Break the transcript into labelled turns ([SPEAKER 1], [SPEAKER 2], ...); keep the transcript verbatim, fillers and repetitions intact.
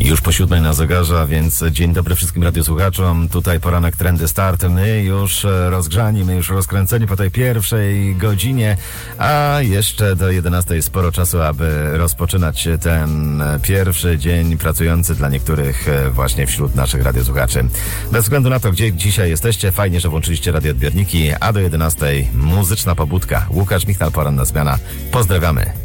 [SPEAKER 1] Już po siódmej na zegarze, więc dzień dobry wszystkim radiosłuchaczom. Tutaj poranek Trendy Start. My już rozgrzani, my już rozkręceni po tej pierwszej godzinie, a jeszcze do jedenastej sporo czasu, aby rozpoczynać ten pierwszy dzień pracujący dla niektórych właśnie wśród naszych radiosłuchaczy. Bez względu na to, gdzie dzisiaj jesteście, fajnie, że włączyliście radioodbiorniki, a do jedenastej muzyczna pobudka. Łukasz Michał, poranna zmiana. Pozdrawiamy.